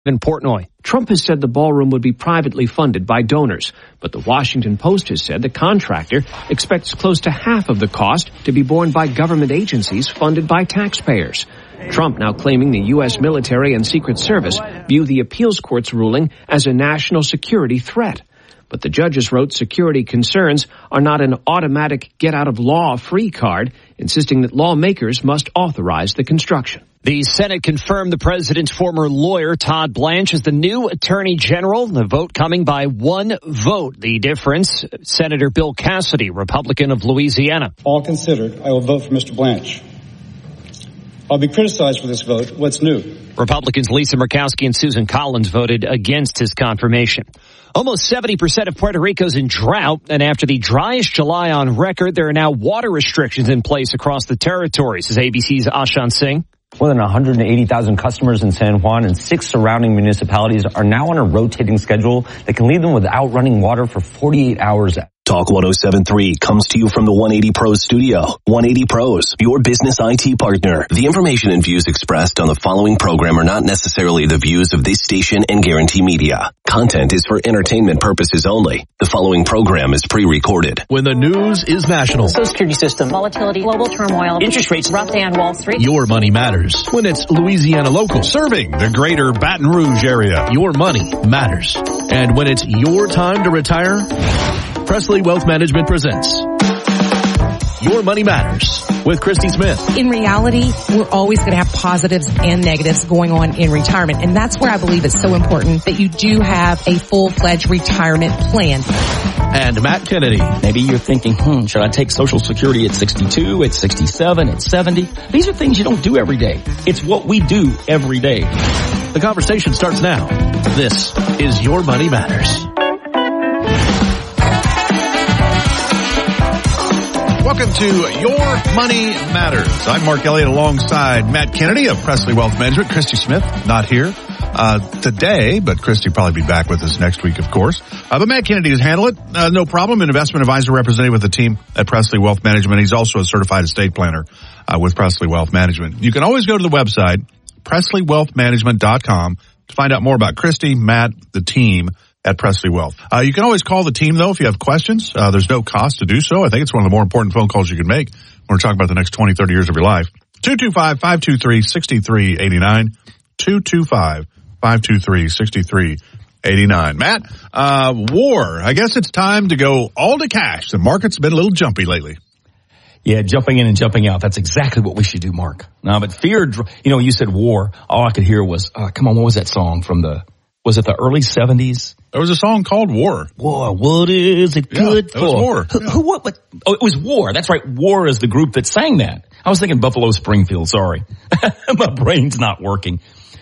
in Portnoy. Trump has said the ballroom would be privately funded by donors, but the Washington Post has said the contractor expects close to half of the cost to be borne by government agencies funded by taxpayers. Trump now claiming the U.S. military and Secret Service view the appeals court's ruling as a national security threat. But the judges wrote security concerns are not an automatic get-out-of-law-free card, insisting that lawmakers must authorize the construction. The Senate confirmed the president's former lawyer, Todd Blanche, as the new attorney general. The vote coming by one vote. The difference, Senator Bill Cassidy, Republican of Louisiana. All considered, I will vote for Mr. Blanche. I'll be criticized for this vote. What's new? Republicans Lisa Murkowski and Susan Collins voted against his confirmation. Almost 70% of Puerto Rico's in drought, and after the driest July on record, there are now water restrictions in place across the territory, says ABC's Ashan Singh. More than 180,000 customers in San Juan and 6 surrounding municipalities are now on a rotating schedule that can leave them without running water for 48 hours. Talk 107.3 comes to you from the 180 Pros studio. 180 Pros, your business IT partner. The information and views expressed on the following program are not necessarily the views of this station and Guarantee Media. Content is for entertainment purposes only. The following program is pre-recorded. When the news is national. Social security system. Volatility. Global turmoil. Interest rates. Rough day on Wall Street. Your money matters. When it's Louisiana local. Serving the greater Baton Rouge area. Your money matters. And when it's your time to retire, Presley Wealth Management presents Your Money Matters with Christy Smith. In reality, we're always going to have positives and negatives going on in retirement. And that's where I believe it's so important that you do have a full-fledged retirement plan. And Matt Kennedy. Maybe you're thinking, should I take Social Security at 62, at 67, at 70? These are things you don't do every day. It's what we do every day. The conversation starts now. This is Your Money Matters. Welcome to Your Money Matters. I'm Mark Elliott alongside Matt Kennedy of Presley Wealth Management. Christy Smith, not here today, but Christy will probably be back with us next week, of course. But Matt Kennedy has handled it. No problem. An investment advisor represented with the team at Presley Wealth Management. He's also a certified estate planner with Presley Wealth Management. You can always go to the website, PresleyWealthManagement.com, to find out more about Christy, Matt, the team at Presley Wealth. You can always call the team, though, if you have questions. There's no cost to do so. I think it's one of the more important phone calls you can make when we're talking about the next 20, 30 years of your life. 225-523-6389. 225-523-6389. Matt, war. I guess it's time to go all to cash. The market's been a little jumpy lately. Yeah, jumping in and jumping out. That's exactly what we should do, Mark. No, but fear, you said war. All I could hear was, come on, what was that song from was it the early 70s? There was a song called War. War, what is it good for? It was War. Oh, it was War. That's right. War is the group that sang that. I was thinking Buffalo Springfield, sorry. My brain's not working.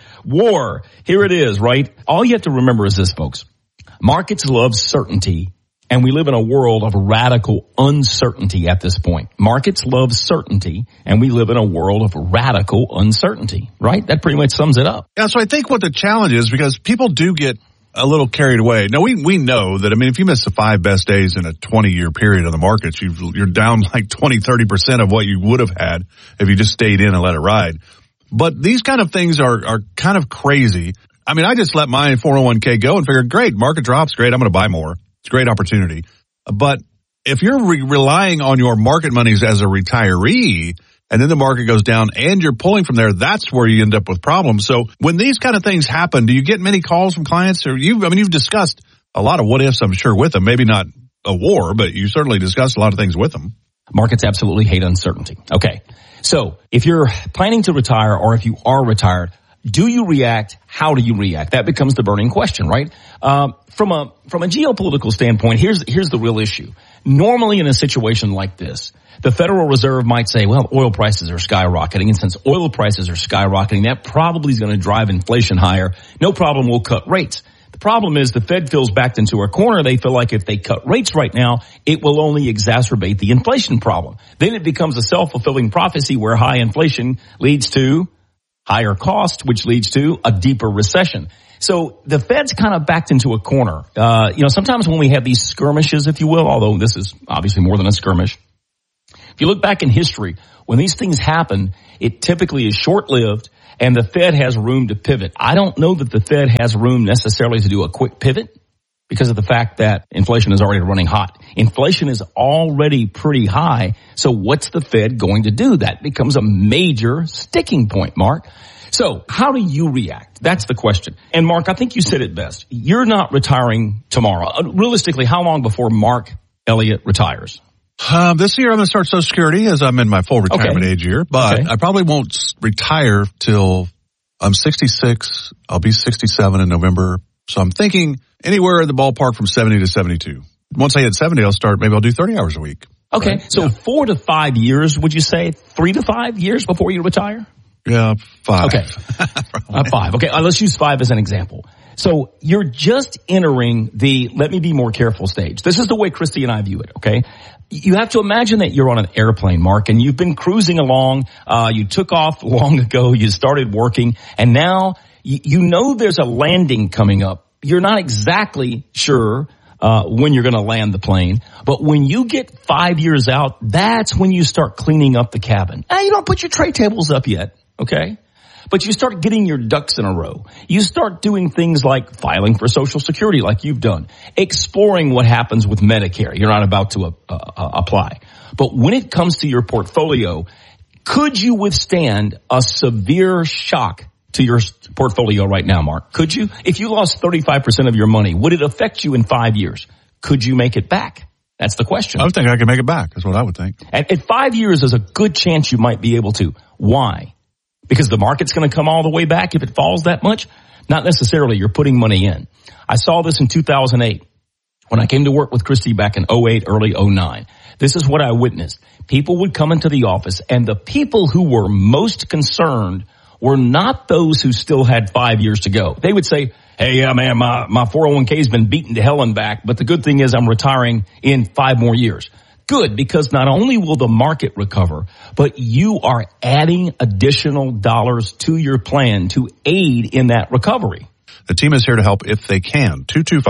War, here it is, right? All you have to remember is this, folks. Markets love certainty, and we live in a world of radical uncertainty at this point. Markets love certainty, and we live in a world of radical uncertainty, right? That pretty much sums it up. Yeah, so I think what the challenge is, because people do get a little carried away. Now, we know that, if you miss the 5 best days in a 20-year period on the markets, you're down like 20, 30% of what you would have had if you just stayed in and let it ride. But these kind of things are kind of crazy. I just let my 401k go and figured, great, market drops, great, I'm going to buy more. It's a great opportunity. But if you're relying on your market monies as a retiree, and then the market goes down and you're pulling from there, that's where you end up with problems. So when these kind of things happen, do you get many calls from clients? Or you've discussed a lot of what ifs, I'm sure, with them. Maybe not a war, but you certainly discussed a lot of things with them. Markets absolutely hate uncertainty. Okay. So if you're planning to retire, or if you are retired, do you react? How do you react? That becomes the burning question, right? From a geopolitical standpoint, here's the real issue. Normally in a situation like this, the Federal Reserve might say, well, oil prices are skyrocketing. And since oil prices are skyrocketing, that probably is going to drive inflation higher. No problem, we'll cut rates. The problem is the Fed feels backed into a corner. They feel like if they cut rates right now, it will only exacerbate the inflation problem. Then it becomes a self-fulfilling prophecy where high inflation leads to higher cost, which leads to a deeper recession. So the Fed's kind of backed into a corner. Sometimes when we have these skirmishes, if you will, although this is obviously more than a skirmish, If you look back in history, when these things happen, it typically is short-lived and the Fed has room to pivot. I don't know that the Fed has room necessarily to do a quick pivot because of the fact that inflation is already running hot. Inflation is already pretty high. So what's the Fed going to do? That becomes a major sticking point, Mark. So how do you react? That's the question. And Mark, I think you said it best. You're not retiring tomorrow. Realistically, how long before Mark Elliott retires? This year I'm going to start Social Security as I'm in my full retirement age year, but I probably won't retire till I'm 66. I'll be 67 in November. So I'm thinking anywhere in the ballpark from 70 to 72. Once I hit 70, maybe I'll do 30 hours a week. Okay. Right? So 4 to 5 years, would you say 3 to 5 years before you retire? Yeah, 5. Okay. 5. Okay. Let's use 5 as an example. So you're just entering the let me be more careful stage. This is the way Christy and I view it, okay? You have to imagine that you're on an airplane, Mark, and you've been cruising along. You took off long ago. You started working, and now you know there's a landing coming up. You're not exactly sure when you're going to land the plane, but when you get 5 years out, that's when you start cleaning up the cabin. Now, you don't put your tray tables up yet, okay? But you start getting your ducks in a row. You start doing things like filing for Social Security like you've done, exploring what happens with Medicare. You're not about to apply. But when it comes to your portfolio, could you withstand a severe shock to your portfolio right now, Mark? Could you? If you lost 35% of your money, would it affect you in 5 years? Could you make it back? That's the question. I would think I could make it back. That's what I would think. At 5 years, there's a good chance you might be able to. Why? Because the market's going to come all the way back if it falls that much? Not necessarily. You're putting money in. I saw this in 2008 when I came to work with Christy back in 08, early 09. This is what I witnessed. People would come into the office, and the people who were most concerned were not those who still had 5 years to go. They would say, hey, yeah, man, my 401k has been beaten to hell and back, but the good thing is I'm retiring in 5 more years. Good, because not only will the market recover, but you are adding additional dollars to your plan to aid in that recovery. The team is here to help if they can.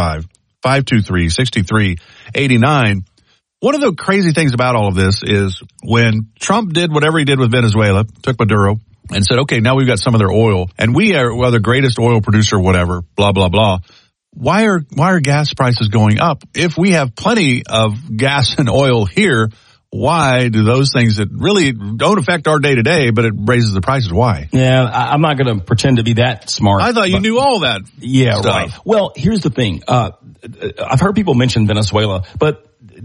225-523-6389. One of the crazy things about all of this is when Trump did whatever he did with Venezuela, took Maduro, and said, okay, now we've got some of their oil, and we are the greatest oil producer, whatever, blah, blah, blah. Why are gas prices going up? If we have plenty of gas and oil here, why do those things that really don't affect our day to day, but it raises the prices? Why? Yeah, I'm not going to pretend to be that smart. I thought you knew all that. Yeah, stuff. Right. Well, here's the thing. I've heard people mention Venezuela, but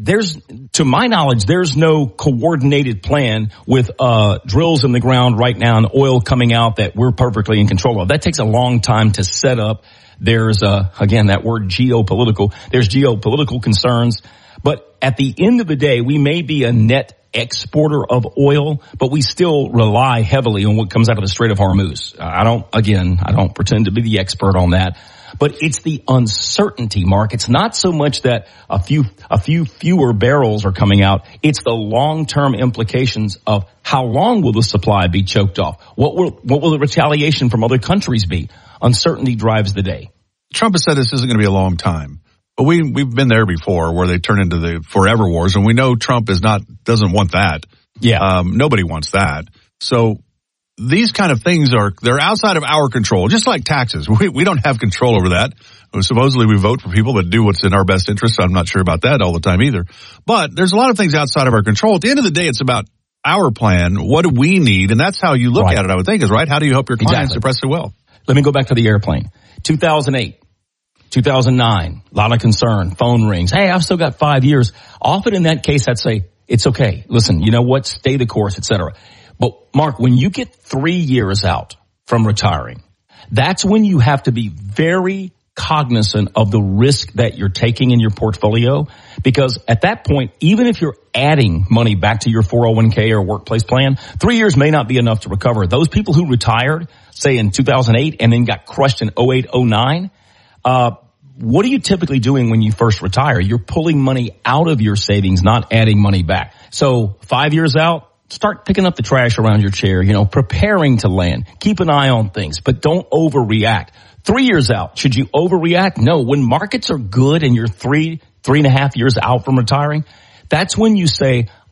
to my knowledge, there's no coordinated plan with drills in the ground right now and oil coming out that we're perfectly in control of. That takes a long time to set up. There's, again, that word geopolitical. There's geopolitical concerns. But at the end of the day, we may be a net exporter of oil, but we still rely heavily on what comes out of the Strait of Hormuz. I don't pretend to be the expert on that. But it's the uncertainty, Mark. It's not so much that a few fewer barrels are coming out. It's the long-term implications of how long will the supply be choked off? What will the retaliation from other countries be? Uncertainty drives the day. Trump has said this isn't going to be a long time. But we've been there before where they turn into the forever wars, and we know Trump doesn't want that. Yeah. Nobody wants that. So these kind of things they're outside of our control, just like taxes. We don't have control over that. Supposedly we vote for people that do what's in our best interest. I'm not sure about that all the time either. But there's a lot of things outside of our control. At the end of the day, it's about our plan. What do we need? And that's how you look at it, I would think, is right. How do you help your clients suppress their wealth? Let me go back to the airplane. 2008. 2009, a lot of concern, phone rings. Hey, I've still got 5 years. Often in that case, I'd say, it's okay. Listen, you know what? Stay the course, etc. But Mark, when you get 3 years out from retiring, that's when you have to be very cognizant of the risk that you're taking in your portfolio. Because at that point, even if you're adding money back to your 401k or workplace plan, 3 years may not be enough to recover. Those people who retired, say in 2008 and then got crushed in 08, 09, what are you typically doing when you first retire? You're pulling money out of your savings, not adding money back. So 5 years out, start picking up the trash around your chair, preparing to land. Keep an eye on things, but don't overreact. 3 years out, should you overreact? No. When markets are good and you're 3.5 years out from retiring, that's when you say,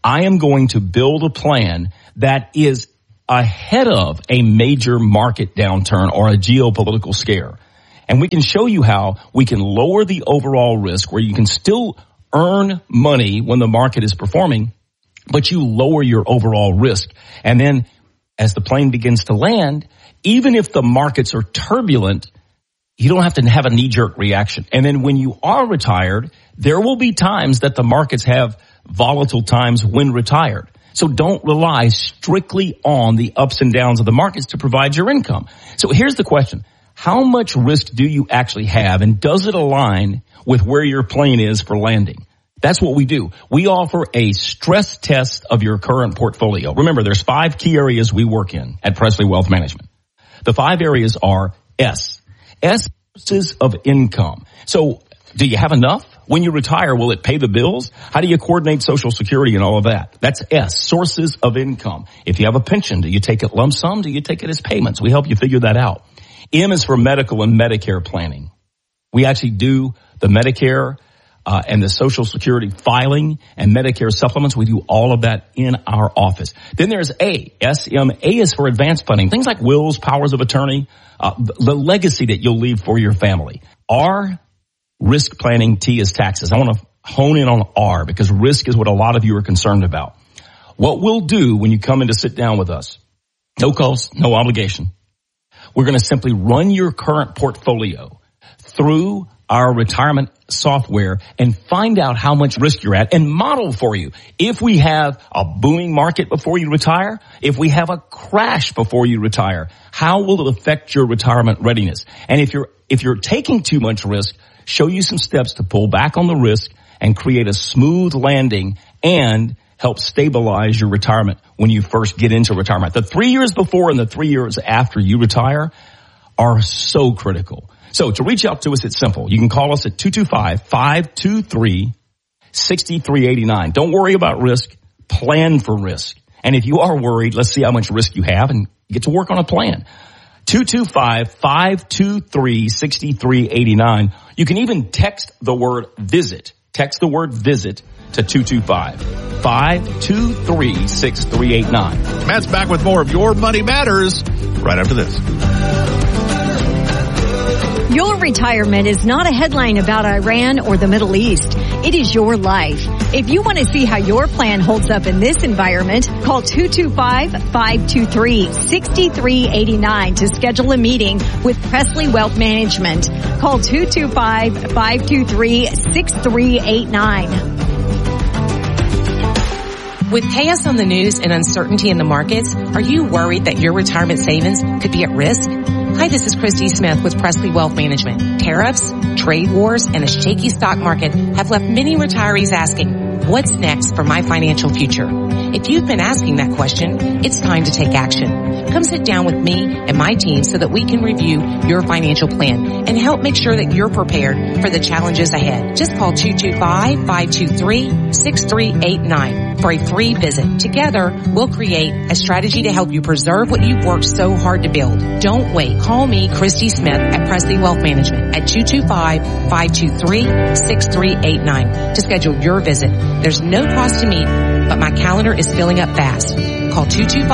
I am going to build a plan that is ahead of a major market downturn or a geopolitical scare. And we can show you how we can lower the overall risk where you can still earn money when the market is performing, but you lower your overall risk. And then as the plane begins to land, even if the markets are turbulent, you don't have to have a knee-jerk reaction. And then when you are retired, there will be times that the markets have volatile times when retired. So don't rely strictly on the ups and downs of the markets to provide your income. So here's the question. How much risk do you actually have, and does it align with where your plane is for landing? That's what we do. We offer a stress test of your current portfolio. Remember, there's 5 key areas we work in at Presley Wealth Management. The 5 areas are S. S, sources of income. So do you have enough? When you retire, will it pay the bills? How do you coordinate Social Security and all of that? That's S, sources of income. If you have a pension, do you take it lump sum? Do you take it as payments? We help you figure that out. M is for medical and Medicare planning. We actually do the Medicare and the Social Security filing and Medicare supplements. We do all of that in our office. Then there's A. SM. A is for advanced planning. Things like wills, powers of attorney, the legacy that you'll leave for your family. R, risk planning. T is taxes. I want to hone in on R because risk is what a lot of you are concerned about. What we'll do when you come in to sit down with us, no cost, no obligation. We're going to simply run your current portfolio through our retirement software and find out how much risk you're at and model for you. If we have a booming market before you retire, if we have a crash before you retire, how will it affect your retirement readiness? And if you're taking too much risk, show you some steps to pull back on the risk and create a smooth landing and help stabilize your retirement when you first get into retirement. The 3 years before and the 3 years after you retire are so critical. So to reach out to us, it's simple. You can call us at 225-523-6389. Don't worry about risk. Plan for risk. And if you are worried, let's see how much risk you have and get to work on a plan. 225-523-6389. You can even text the word visit. Text the word visit to 225-523-6389. Matt's back with more of Your Money Matters right after this. Your retirement is not a headline about Iran or the Middle East. It is your life. If you want to see how your plan holds up in this environment, call 225-523-6389 to schedule a meeting with Presley Wealth Management. Call 225-523-6389. With chaos on the news and uncertainty in the markets, are you worried that your retirement savings could be at risk? Hi, this is Christy Smith with Presley Wealth Management. Tariffs, trade wars, and a shaky stock market have left many retirees asking, what's next for my financial future? If you've been asking that question, it's time to take action. Come sit down with me and my team so that we can review your financial plan and help make sure that you're prepared for the challenges ahead. Just call 225-523-6389 for a free visit. Together, we'll create a strategy to help you preserve what you've worked so hard to build. Don't wait. Call me, Christy Smith, at Presley Wealth Management at 225-523-6389 to schedule your visit. There's no cost to meet, but my calendar is filling up fast. Call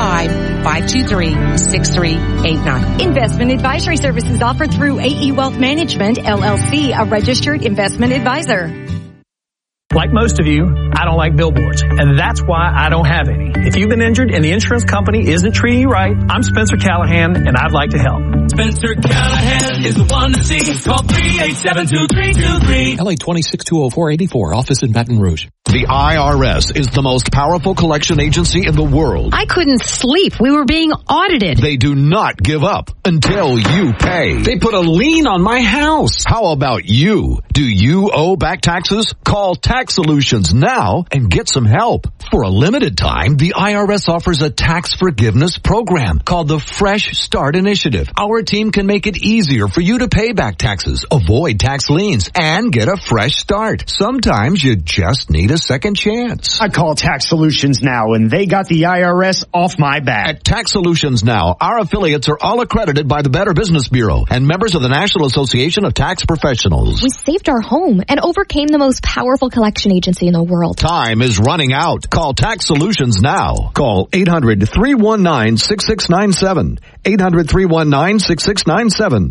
225-523-6389. Investment advisory services offered through AE Wealth Management, LLC, a registered investment advisor. Like most of you, I don't like billboards, and that's why I don't have any. If you've been injured and the insurance company isn't treating you right, I'm Spencer Callahan, and I'd like to help. Spencer Callahan is the one to see. Call 387-2323. LA 2620484, office in Baton Rouge. The IRS is the most powerful collection agency in the world. I couldn't sleep. We were being audited. They do not give up until you pay. They put a lien on my house. How about you? Do you owe back taxes? Call Tax Solutions now and get some help. For a limited time, the IRS offers a tax forgiveness program called the Fresh Start Initiative. Our team can make it easier for you to pay back taxes, avoid tax liens, and get a fresh start. Sometimes you just need a a second chance. I call Tax Solutions Now, and they got the IRS off my back. At Tax Solutions Now, our affiliates are all accredited by the Better Business Bureau and members of the National Association of Tax Professionals. We saved our home and overcame the most powerful collection agency in the world. Time is running out. Call Tax Solutions now. Call 800-319-6697. 800-319-6697.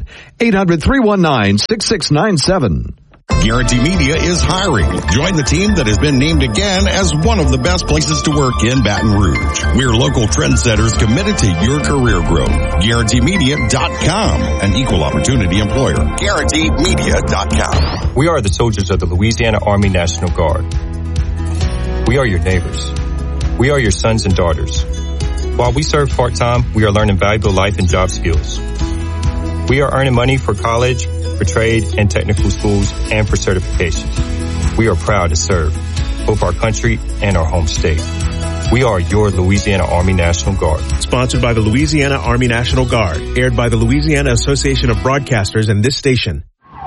800-319-6697. Guarantee Media is hiring. Join the team that has been named again as one of the best places to work in Baton Rouge. We're local trendsetters committed to your career growth. GuaranteeMedia.com, an equal opportunity employer. GuaranteeMedia.com. We are the soldiers of the Louisiana Army National Guard. We are your neighbors. We are your sons and daughters. While we serve part-time, we are learning valuable life and job skills. We are earning money for college, for trade and technical schools, and for certifications. We are proud to serve both our country and our home state. We are your Louisiana Army National Guard. Sponsored by the Louisiana Army National Guard. Aired by the Louisiana Association of Broadcasters and this station.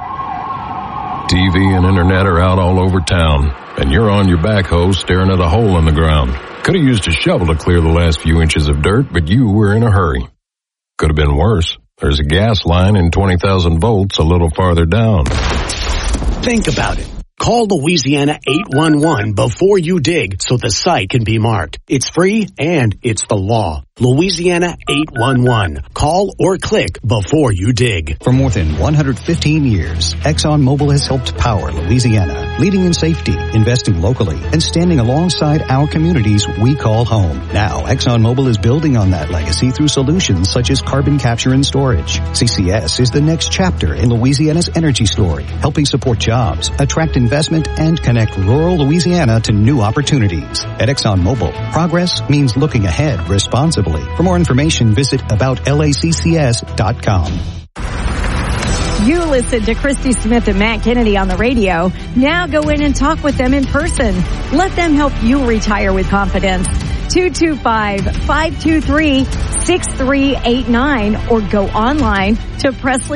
TV and internet are out all over town, and you're on your backhoe staring at a hole in the ground. Could have used a shovel to clear the last few inches of dirt, but you were in a hurry. Could have been worse. There's a gas line in 20,000 volts a little farther down. Think about it. Call Louisiana 811 before you dig so the site can be marked. It's free and it's the law. Louisiana 811. Call or click before you dig. For more than 115 years, ExxonMobil has helped power Louisiana, leading in safety, investing locally, and standing alongside our communities we call home. Now, ExxonMobil is building on that legacy through solutions such as carbon capture and storage. CCS is the next chapter in Louisiana's energy story, helping support jobs, attract investment, and connect rural Louisiana to new opportunities. At ExxonMobil, progress means looking ahead responsibly. For more information, visit aboutlaccs.com. You listen to Christy Smith and Matt Kennedy on the radio. Now go in and talk with them in person. Let them help you retire with confidence. 225-523-6389 or go online to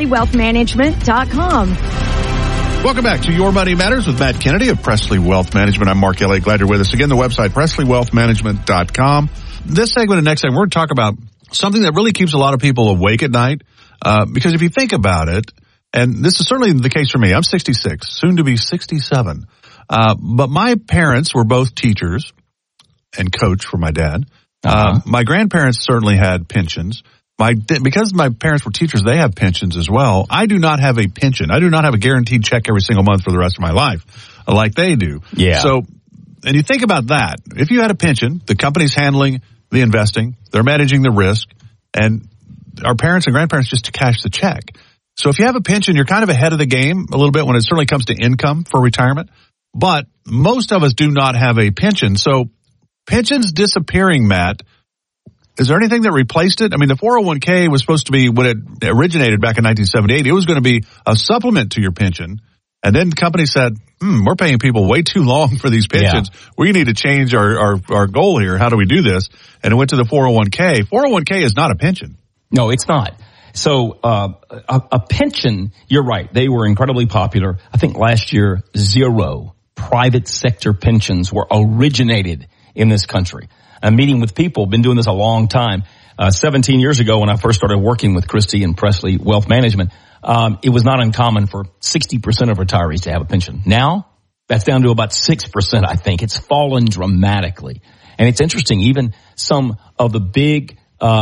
PresleyWealthManagement.com. Welcome back to Your Money Matters with Matt Kennedy of Presley Wealth Management. I'm Mark Elliott. Glad you're with us. Again, the website, PresleyWealthManagement.com. This segment and next segment, we're going to talk about something that really keeps a lot of people awake at night. Because if you think about it, and this is certainly the case for me, I'm 66, soon to be 67. But my parents were both teachers and coach for my dad. My grandparents certainly had pensions. Because my parents were teachers, they have pensions as well. I do not have a pension. I do not have a guaranteed check every single month for the rest of my life like they do. Yeah. So, and you think about that. If you had a pension, the company's handling the investing, they're managing the risk, and our parents and grandparents just to cash the check. So if you have a pension, you're kind of ahead of the game a little bit when it certainly comes to income for retirement. But most of us do not have a pension. So pensions disappearing, Matt, is there anything that replaced it? I mean, the 401k was supposed to be, when it originated back in 1978, it was going to be a supplement to your pension. And then the company said, we're paying people way too long for these pensions. Yeah. We need to change our goal here. How do we do this? And it went to the 401k. 401k is not a pension. No, it's not. So a pension, you're right, they were incredibly popular. I think last year, 0 private sector pensions were originated in this country. I'm meeting with people, been doing this a long time. 17 years ago when I first started working with Christy and Presley Wealth Management, it was not uncommon for 60% of retirees to have a pension. Now, that's down to about 6%, I think. It's fallen dramatically. And it's interesting, even some of the big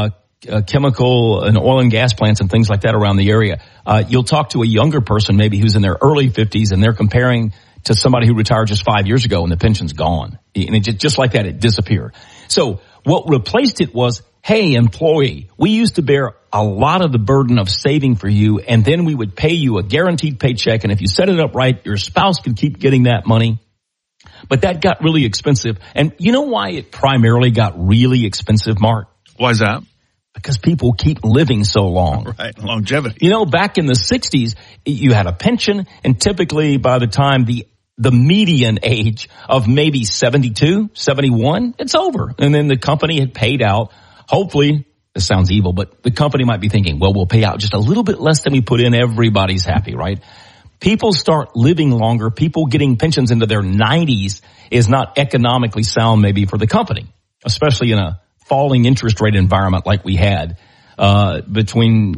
chemical and oil and gas plants and things like that around the area, you'll talk to a younger person maybe who's in their early 50s, and they're comparing to somebody who retired just 5 years ago and the pension's gone. And it just like that, it disappeared. So what replaced it was, hey, employee, we used to bear a lot of the burden of saving for you, and then we would pay you a guaranteed paycheck, and if you set it up right, your spouse could keep getting that money. But that got really expensive. And you know why it primarily got really expensive, Mark? Why is that? Because people keep living so long. Right, longevity. You know, back in the 60s, you had a pension, and typically by the time the median age of maybe 72, 71, it's over. And then the company had paid out, hopefully, this sounds evil, but the company might be thinking, well, we'll pay out just a little bit less than we put in. Everybody's happy, right? people start living longer, people getting pensions into their 90s is not economically sound maybe for the company, especially in a falling interest rate environment like we had between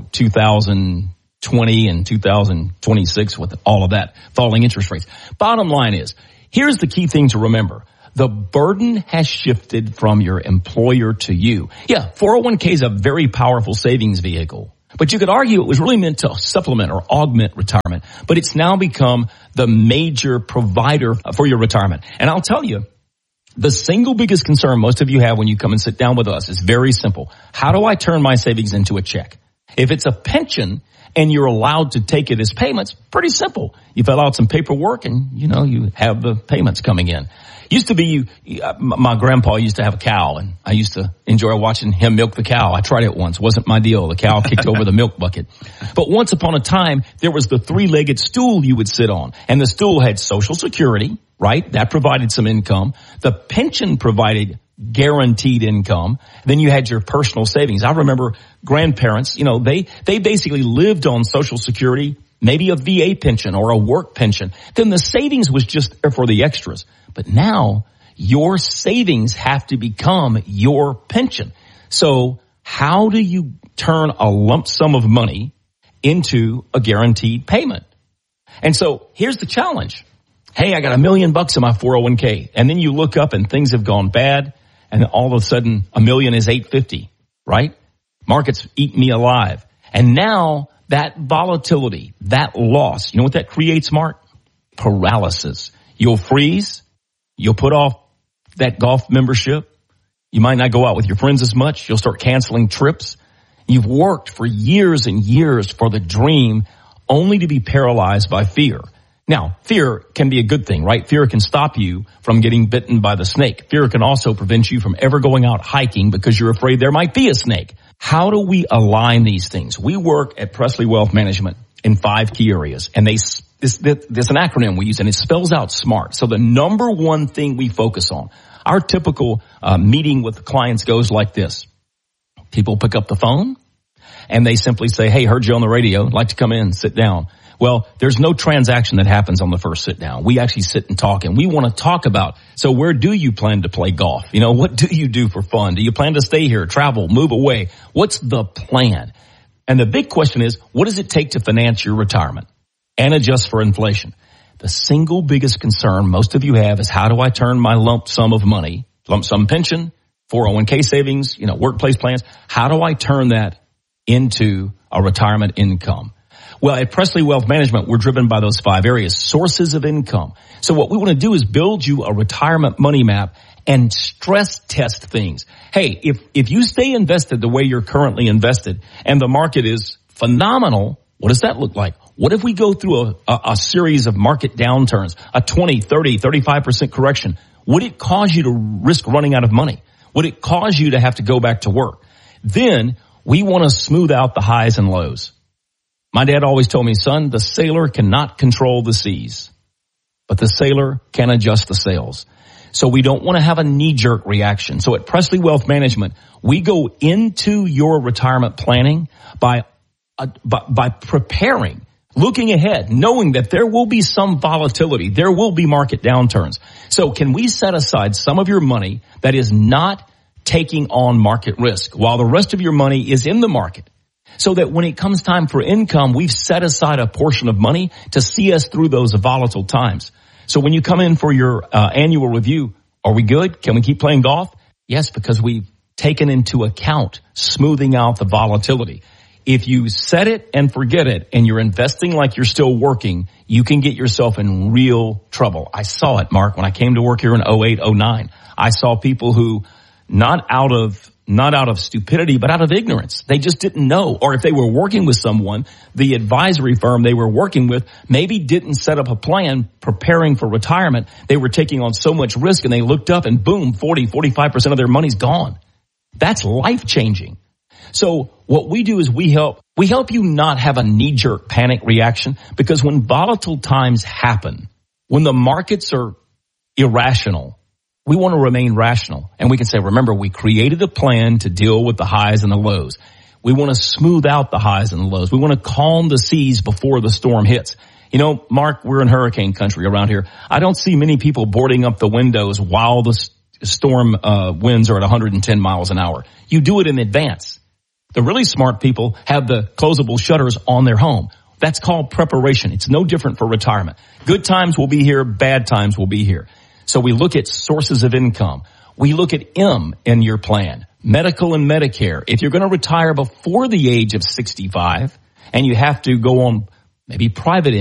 2020 and 2026 with all of that falling interest rates. Bottom line is, here's the key thing to remember. The burden has shifted from your employer to you. Yeah, 401k is a very powerful savings vehicle. But you could argue it was really meant to supplement or augment retirement. But it's now become the major provider for your retirement. And I'll tell you, the single biggest concern most of you have when you come and sit down with us is very simple. How do I turn my savings into a check? If it's a pension and you're allowed to take it as payments, pretty simple. You fill out some paperwork and, you have the payments coming in. Used to be, my grandpa used to have a cow, and I used to enjoy watching him milk the cow. I tried it once. Wasn't my deal. The cow kicked over the milk bucket. But once upon a time, there was the three-legged stool you would sit on, and the stool had Social Security, right? That provided some income. The pension provided guaranteed income. Then you had your personal savings. I remember grandparents, they basically lived on Social Security, maybe a VA pension or a work pension. Then the savings was just there for the extras. But now your savings have to become your pension. So how do you turn a lump sum of money into a guaranteed payment? And so here's the challenge. Hey, I got $1 million in my 401k. And then you look up and things have gone bad. And all of a sudden $1 million is $850, right? Markets eat me alive. And now that volatility, that loss, you know what that creates, Mark? Paralysis. You'll freeze. You'll put off that golf membership. You might not go out with your friends as much. You'll start canceling trips. You've worked for years and years for the dream only to be paralyzed by fear. Now, fear can be a good thing, right? Fear can stop you from getting bitten by the snake. Fear can also prevent you from ever going out hiking because you're afraid there might be a snake. How do we align these things? We work at Presley Wealth Management in 5 key areas, and there's an acronym we use, and it spells out SMART. So the number one thing we focus on, our typical meeting with clients goes like this. People pick up the phone, and they simply say, hey, heard you on the radio. I'd like to come in, sit down. Well, there's no transaction that happens on the first sit down. We actually sit and talk, and we want to talk about, so where do you plan to play golf? What do you do for fun? Do you plan to stay here, travel, move away? What's the plan? And the big question is, what does it take to finance your retirement and adjust for inflation? The single biggest concern most of you have is, how do I turn my lump sum of money, lump sum pension, 401k savings, workplace plans, how do I turn that into a retirement income? Well, at Presley Wealth Management, we're driven by those 5 areas, sources of income. So what we want to do is build you a retirement money map and stress test things. Hey, if you stay invested the way you're currently invested and the market is phenomenal, what does that look like? What if we go through a series of market downturns, a 20, 30, 35% correction? Would it cause you to risk running out of money? Would it cause you to have to go back to work? Then we want to smooth out the highs and lows. My dad always told me, son, the sailor cannot control the seas, but the sailor can adjust the sails. So we don't want to have a knee-jerk reaction. So at Presley Wealth Management, we go into your retirement planning by preparing, looking ahead, knowing that there will be some volatility, there will be market downturns. So can we set aside some of your money that is not taking on market risk while the rest of your money is in the market? So that when it comes time for income, we've set aside a portion of money to see us through those volatile times. So when you come in for your annual review, are we good? Can we keep playing golf? Yes, because we've taken into account smoothing out the volatility. If you set it and forget it and you're investing like you're still working, you can get yourself in real trouble. I saw it, Mark, when I came to work here in 08, 09. I saw people who not out of stupidity, but out of ignorance. They just didn't know. Or if they were working with someone, the advisory firm they were working with maybe didn't set up a plan preparing for retirement. They were taking on so much risk, and they looked up and boom, 40, 45% of their money's gone. That's life-changing. So what we do is we help you not have a knee-jerk panic reaction, because when volatile times happen, when the markets are irrational, we want to remain rational. And we can say, remember, we created a plan to deal with the highs and the lows. We want to smooth out the highs and the lows. We want to calm the seas before the storm hits. You know, Mark, we're in hurricane country around here. I don't see many people boarding up the windows while the storm winds are at 110 miles an hour. You do it in advance. The really smart people have the closable shutters on their home. That's called preparation. It's no different for retirement. Good times will be here. Bad times will be here. So we look at sources of income. We look at M in your plan, medical and Medicare. If you're going to retire before the age of 65 and you have to go on maybe private